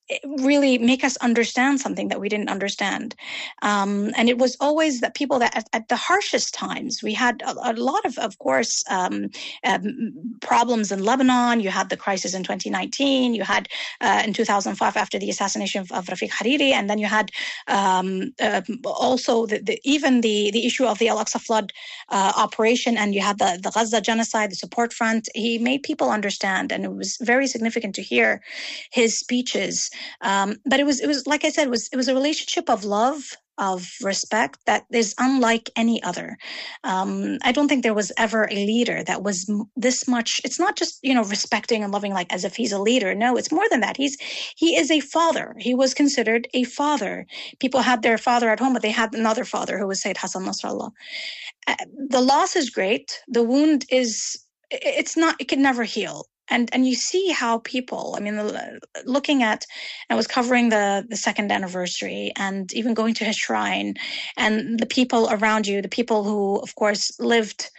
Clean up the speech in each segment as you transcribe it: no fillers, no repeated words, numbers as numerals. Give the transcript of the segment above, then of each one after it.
really make us understand something that we didn't understand. And it was always that people that at the harshest times, we had a lot of course, problems in Lebanon. You had the crisis in 2019. You had in 2005 after the assassination of Rafiq Hariri. And then you had also even the issue of the Al-Aqsa flood operation. And you had the Gaza genocide, the support front. He made people understand. And it was very significant to hear his speeches. But it was like I said, it was a relationship of love, of respect that is unlike any other. I don't think there was ever a leader that was this much. It's not just, respecting and loving like as if he's a leader. No, it's more than that. He is a father. He was considered a father. People had their father at home, but they had another father who was Sayyid Hassan Nasrallah. The loss is great. The wound it can never heal. And you see how people, looking at, I was covering the second anniversary and even going to his shrine and the people around you, the people who, of course, lived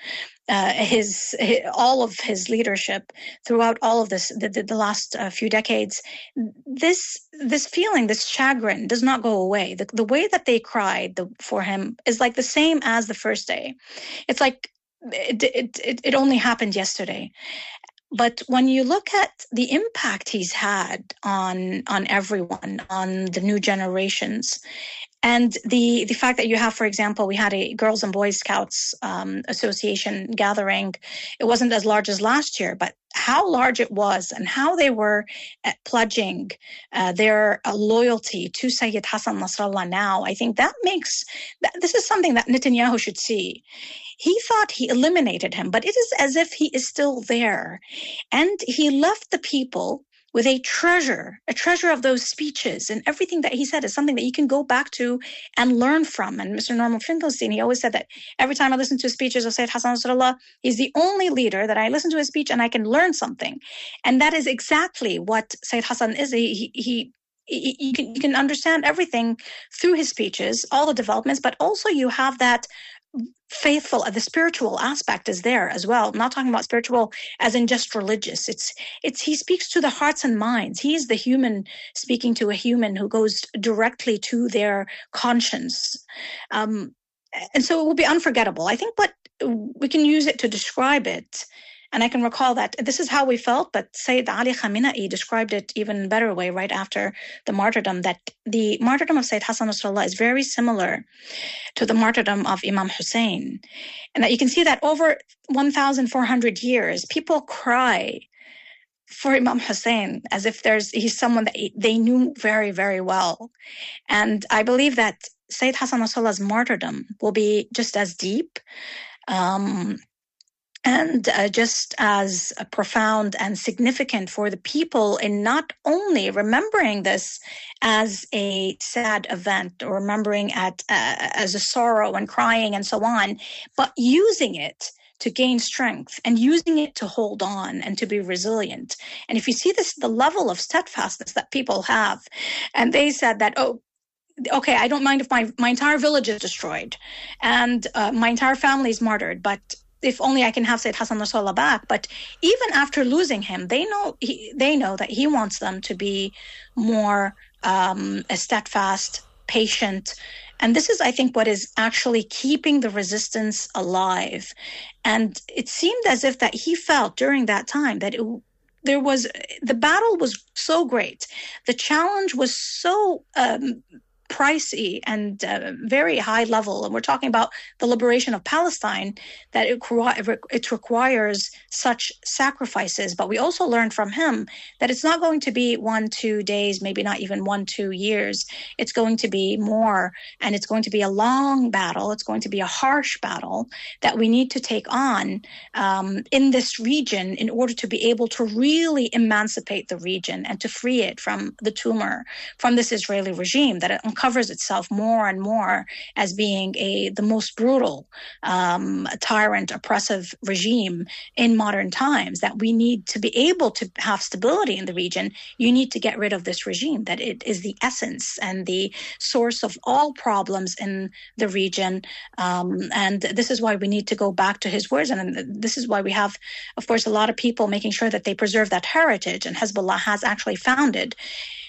all of his leadership throughout all of this, the last few decades. This feeling, this chagrin does not go away. The way that they cried for him is like the same as the first day. It's like it only happened yesterday. But when you look at the impact he's had on everyone, on the new generations, and the fact that you have, for example, we had a Girls and Boys Scouts Association gathering. It wasn't as large as last year, but how large it was and how they were pledging their loyalty to Sayyid Hassan Nasrallah now, I think this is something that Netanyahu should see. He thought he eliminated him, but it is as if he is still there. And he left the people with a treasure of those speeches, and everything that he said is something that you can go back to and learn from. And Mr. Norman Finkelstein, he always said that every time I listen to speeches of Sayyid Hassan Nasrallah, he's the only leader that I listen to his speech and I can learn something. And that is exactly what Sayyid Hassan is. You can understand everything through his speeches, all the developments, but also you have that faithful, the spiritual aspect is there as well. I'm not talking about spiritual as in just religious. It's he speaks to the hearts and minds. He is the human speaking to a human who goes directly to their conscience. And so it will be unforgettable. I think what we can use it to describe it, and I can recall that this is how we felt, but Sayyid Ali Khamenei described it even in a better way right after the martyrdom, that the martyrdom of Sayyid Hassan Nasrallah is very similar to the martyrdom of Imam Hussein. And that you can see that over 1,400 years, people cry for Imam Hussein as if he's someone that they knew very, very well. And I believe that Sayyid Hassan Nasrallah's martyrdom will be just as deep, and just as profound and significant for the people in not only remembering this as a sad event or remembering as a sorrow and crying and so on, but using it to gain strength and using it to hold on and to be resilient. And if you see the level of steadfastness that people have, and they said that, okay, I don't mind if my entire village is destroyed and my entire family is martyred, but if only I can have Sayyid Hassan Nasrallah back. But even after losing him, they know that he wants them to be more steadfast, patient. And this is, I think, what is actually keeping the resistance alive. And it seemed as if that he felt during that time that the battle was so great. The challenge was so pricey and very high level, and we're talking about the liberation of Palestine, that it requires such sacrifices. But we also learned from him that it's not going to be 1-2 days, maybe not even 1-2 years. It's going to be more, and it's going to be a long battle. It's going to be a harsh battle that we need to take on in this region in order to be able to really emancipate the region and to free it from the tumor, from this Israeli regime that it uncovers itself more and more as being the most brutal, tyrant, oppressive regime in modern times, that we need to be able to have stability in the region. You need to get rid of this regime, that it is the essence and the source of all problems in the region. And this is why we need to go back to his words. And this is why we have, of course, a lot of people making sure that they preserve that heritage. And Hezbollah has actually founded